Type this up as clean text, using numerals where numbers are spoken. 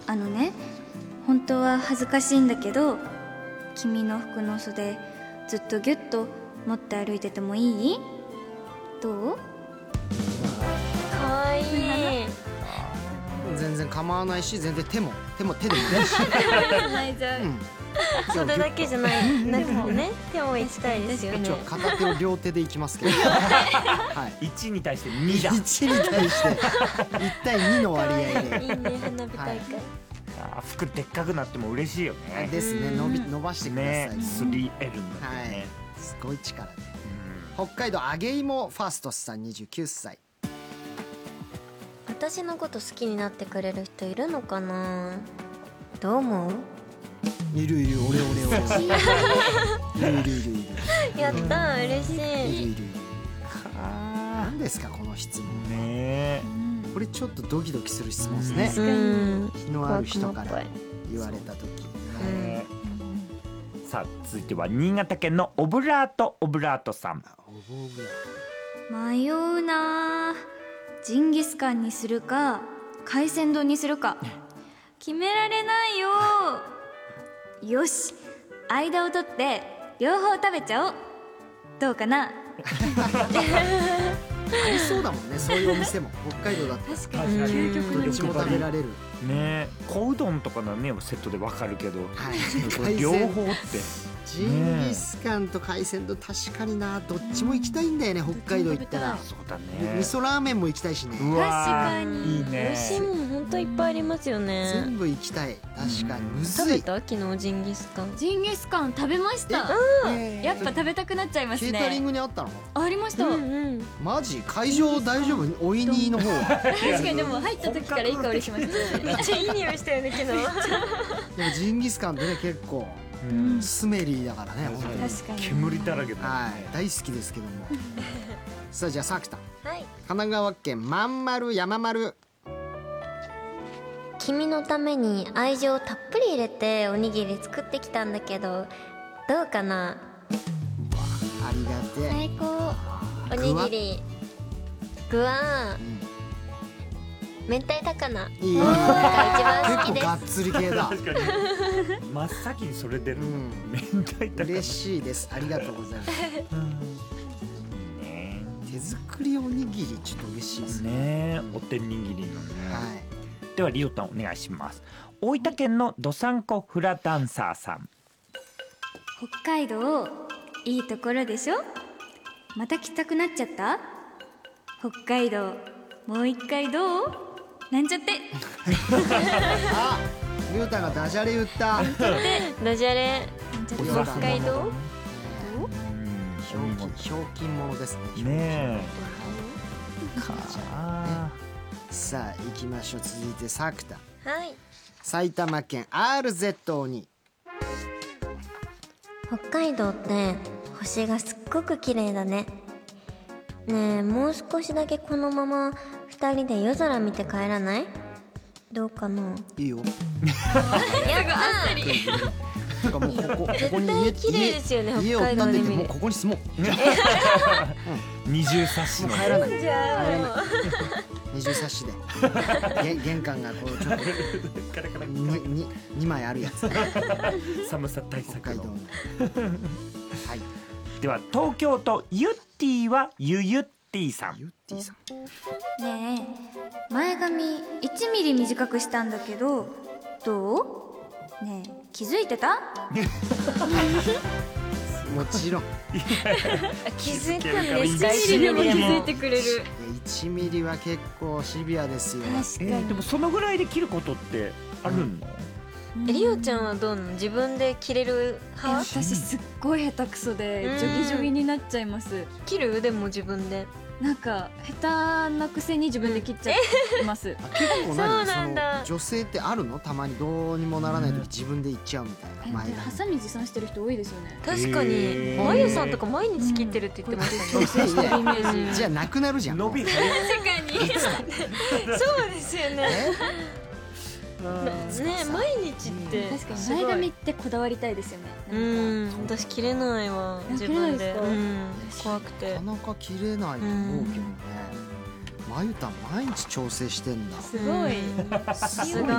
あのね、本当は恥ずかしいんだけど、君の服の袖ずっとギュッと持って歩いててもいい？どう？ かわいい。 全然構わないし、全然手でもいいしはい、じゃあ、 袖だけじゃないなくてね、手も行きたいですよね。 一応片手を両手でいきますけどはい、 1に対して2だ。 1に対して1対2の割合でいいね、花火大会。 服でっかくなっても嬉しいよね。 ですね。伸ばしてくださいね、 ね。 3L になってはねい、すごい力で。北海道揚げ芋ファーストスさん29歳。 私のこと好きになってくれる人いるのかな。どう思う？ いる俺いるやったー、嬉しい。 何ですかこの質問ね。 これちょっとドキドキする質問ですね。 うん、 気のある人から言われた時。 ね。さあ続いては新潟県のオブラートさん。 迷うな。ジンギスカンにするか海鮮丼にするか決められないよ。よし、間を取って両方食べちゃおう。どうかな？ ありそうだもんね、そういうお店も北海道だって。 確かに究極のどっちも食べられる。 ね、小うどんとかのねセットでわかるけど、 はい、 両方ってジンギスカンと海鮮丼確かにな、どっちも行きたいんだよね、北海道行ったら。 そうだね。 味噌ラーメンも行きたいしね。 うわー、 確かにいいね。 美味しいもん本当いっぱいありますよね。 全部行きたい。確かにむ食ずい。 べた？昨日ジンギスカン。 ジンギスカン食べました。やっぱ食べたくなっちゃいますね。 ケータリングにあったの？ ありました。 うんマジ？会場大丈夫？おいにの方は。 確かに、でも入った時からいい香りしました。 めっちゃいい匂いしたよね昨日。 でもジンギスカンってね結構スメリーだからね。本当に確かに煙だらけだはね。 い、大好きですけども。さあじゃあサクタ、 はい。 神奈川県まんまる山丸。 君のために愛情をたっぷり入れておにぎり作ってきたんだけど、どうかな？ ありがてえ。 最高。 おにぎり具は明太高菜いい。 が一番好きです。 結構がっつり系だ。 確かに真っ先にそれ出る。明太高菜。 嬉しいです。ありがとうございます。 ね。 手作りおにぎりちょっと嬉しいですね。 ね、お手握りのね。 はい。 ではリオタンお願いします。大分県のどさんこフラダンサーさん。 北海道いいところでしょ。また来たくなっちゃった？北海道もう一回どう？なんちゃって。 あ、りゅうたがダジャレ言った。 ダジャレ北海道。 ひょうきん者ですね。 ねえ。 さあ行きましょう。続いてサクタ。 はい。 埼玉県 RZ2。 北海道って星がすっごく綺麗だね。ねえ、もう少しだけこのまま二人で夜空見て帰らない？どうかな？ いいよ。 やったなんかもうここに絶対綺麗ですよね、 家を北海道で見る建ててもうここに住もう。 二重サッシのもう帰らない。 じゃあ二重サッシで玄関がこうちょっと2枚あるやつ。 寒さ対北海道策の。 の。はい。 では東京都ゆってぃはゆってぃさん。 ゆってぃさん。 ねえ、前髪1ミリ短くしたんだけどどう？ねえ、気づいてた？ もちろん。 気づくんですか？ 1ミリでも気づいてくれる。 1ミリは結構シビアですよ。 確かに。 でもそのぐらいで切ることってあるの？ リオちゃんはどうなの？自分で切れる派？ 私すっごい下手くそでジョギジョギになっちゃいます。 切る？でも自分でなんか下手なくせに自分で切っちゃいます。 結構そうなんだ女性ってあるの？たまにどうにもならない時自分で行っちゃうみたいな。前ハサミ持参してる人多いですよね。 確かにまゆさんとか毎日切ってるって言ってましたね。 調整してるイメージ。 じゃあなくなるじゃん。 伸び確かにそうですよね。ね、毎日って確かに前髪ってこだわりたいですよね。 私切れないわ自切れない分でですか？ 怖くてなかなか切れないと思うけどね。まゆたん毎日調整してんだ。 すごい。 さすが